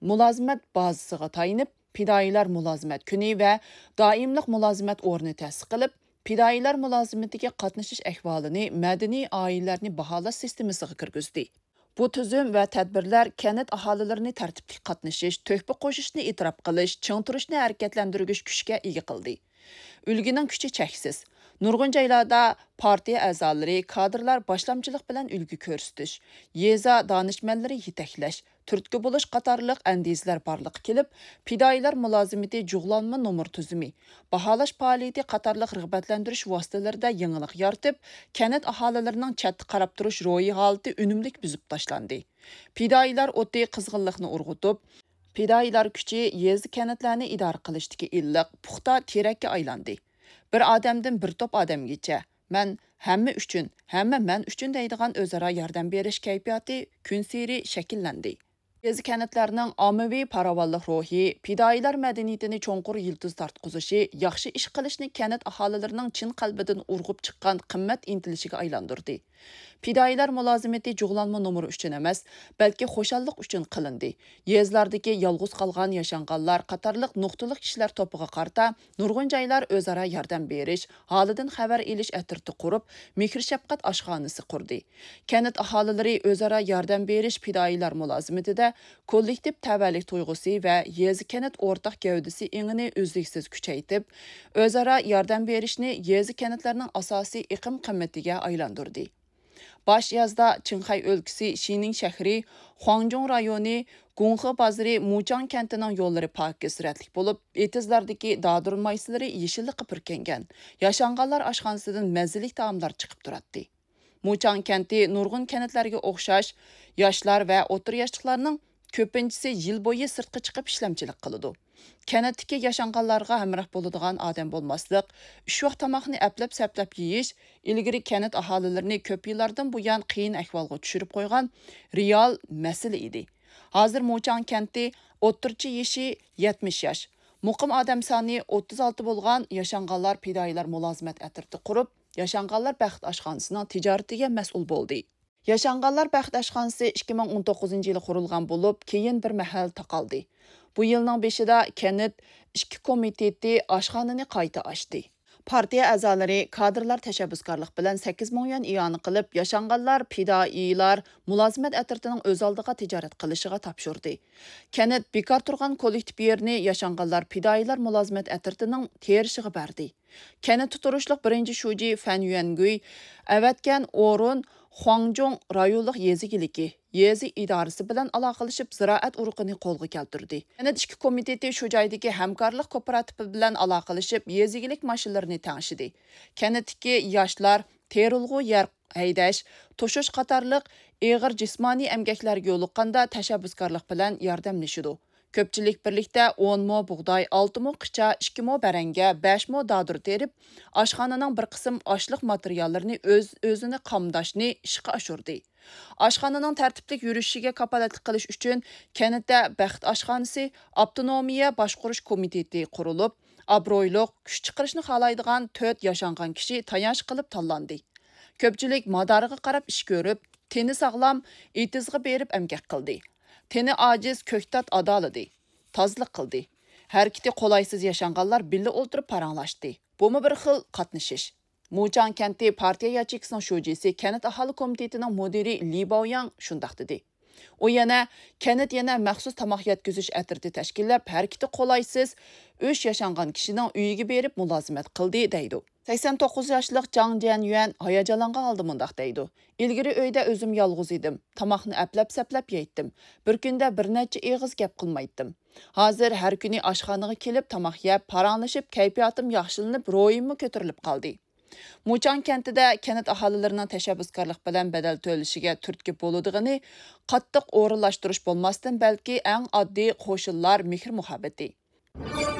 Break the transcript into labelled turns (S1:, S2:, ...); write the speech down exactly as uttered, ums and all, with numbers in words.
S1: mulozimat bazasiga tayinib, fidoyilar mulozimat kuni va doimliq mulozimat o'rni ta'sis qilib, fidoyilar mulozimatiga qatnashish ahvolini madaniy oilalarni baholash sistemasiga kirgizdi. Bu tuzum va tadbirlar kanat aholilarini tartibli qatnashish, to'hfa qo'shishni e'tirof qilish, chingtirishni harakatlantirgich kuchga ega qildi. Ulgining kuchi cheksiz. Nurg'un joylarda partiya a'zolari, kadrlar boshlamchilik bilan ulgi ko'rsatish, yeza donishmandlari yetaklash, turtki bo'lish qatorliq andizlar barliq kelib, fidoyilar mulozimati jug'lanma nomer tuzumi, baholash faoliyati qatorliq rag'batlantirish vositalarida yangilik yaratib, kanat aholilarining chatda qarab turish ro'yi holati unumlik buzib tashlandi. Fidoyilar o'ti qizg'inlikni urg'utib, fidoyilar kuchi yezi kanatlarni idora qilishdagi illiq, puxta terakka aylandi. Bir odamdan bir top odamgacha, man hamma uchun, hamma man uchun deydigan o'zaro yordam berish kayfiyati kun sari shakllandi. Yezi kanatlarning ommaviy farovonlik ruhi, fidoyilar madaniyatini cho'nqur yildiz tortqizishi, yaxshi ish qilishni kanat aholilarining chin qalbidan urg'ib chiqqan qimmat intilishiga aylantirdi. Fidoyilar mulozimati jug'lanma nomeri uchun emas, balki xushallik uchun qilindi. Yezlardagi yolg'iz qolgan yashanganlar, qatorliq nuqtaliq kishilar to'piga qarta, nurg'un joylar o'zaro yordam berish, holidan xabar elish atirti qurib, mehr shafqat oshxonasi qurdi. Kanat aholilari o'zaro yordam berish fidoyilar mulozimatida kollektiv tavallik tuyg'usi va yezi kanat o'rtaq gavdasi engini uzluksiz kuchaytib, o'zaro yordam berishni yezi kanatlarning asosiy iqim qimmatiga aylantirdi. Baş yazda Qinghai o'lkasi Xining shahri, Huangjong rayoni, Gonghe bozori Muchang kentining yo'llari pokka suratlik bo'lib, etizlardagi dadur maysilari yeshillikqa purkangan. Yashanganlar oshxonasidan mazali taomlar chiqib turadi. Muchang kenti nurg'un kentlarga o'xshash, yoshlar va o'tir yoshlilarning ko'pinchisi yil bo'yi sirtqa chiqib ishlamchilik qiladi. Kanatdagi yashanganlarga hamroh bo'ladigan odam bo'lmaslik, uch vaqt tomoqni aplab-saplab yeyish, ilgari kanat aholilarini ko'p yillardan buyon qiyin ahvolga tushirib qo'ygan real masala edi. Hozir Muchang kenti o'ttirchi yeshi yetmish yosh. Muqim odam soni o'ttiz olti bo'lgan yashanganlar fidoyilar mulozimat atirti qurib, yashanganlar baxt oshxonasining tijoratiga mas'ul bo'ldi. Yashanganlar baxt oshxonasi ikki ming o'n to'qqizinchi yili qurilgan bo'lib, keyin bir mahal taqaldi. Bu yilning beshida kanat ikki komiteti oshxonani qayta ochdi. Partiya a'zolari, kadrlar tashabbuskorlik bilan sakkiz ming yuan iyon qilib, yashanganlar fidoyilar mulozimat atirtining o'z oldiga tijorat qilishiga topshirdi. Kanat bekor turgan kollektiv yerni yashanganlar fidoyilar mulozimat atirtining terishiga berdi. Kanat tuturishliq birinchi shuji Fan Yuangui avatgan o'rin Huangjong rayonlik yezigiligi, yezi idorasi bilan aloqalashib ziroat urug'ini qo'lga keltirdi. Kanat ikki komiteti shu joydagi hamkorlik kooperativi bilan aloqalashib yezigilik mashinalarini tangshidi. Kanatdagi yoshlar terilg'u yer haydash, to'shish qatorliq og'ir jismoniy emgaklarga yo'liqqanda tashabbuskorlik bilan yordamlashidi. Ko'pchilik birlikda o'n mo bug'doy, olti mo qicha, ikki mo baranga, besh mo dadur terib, oshxonaning bir qism oshliq materiallarini o'z o'zini qamdashni ishga oshirdi. Oshxonaning tartibli yurishiga kapolatlik qilish uchun kanatda baxt oshxonasi avtonomiya boshqarish komiteti qurilib, obro'yliq kuch chiqarishni xohlaydigan to'rt yashangan kishi tayanch qilib tanlandi. Ko'pchilik madoriga qarab ish ko'rib, teni sog'lom, etizga berib emgak qildi. Teni aciz köktat adaladı. Tazlık qildi. Hareketi qolaysız yaşanganlar birli o'ltirib paranglashdi. Bu mu bir xil qatnashish? Muchang kenti partiya yachikisining shujisi kanat aholi komitetining mudiri Li Baoyang shundaq dedi. U yana kanat yana maxsus tamoq yetkazish atirti tashkillab, hareketi qolaysız uch yashangan kishining uyiga berib mulozimat qildi deydi. sakson to'qqiz yoshlik Zhang Jianyuan hayajonlangan holda mundaq deydi. Ilgari uyda o'zim yolg'iz edim. Tamoqni aplab-saplab yeytdim. Bir kunda bir necha eg'iz gap qilmaydim. Hozir har kuni oshxonaga kelib tamoq yeb, paranglashib, kayfiyatim yaxshilanib, ro'yimmi ko'tarilib qoldi. Muchang kentida kanat aholilarining tashabbuskorlik bilan badal to'lashiga turtki bo'ladiganini qattiq o'rinlashtirish bo'lmasdan, balki eng oddiy qo'shinlar mehr muhabbati.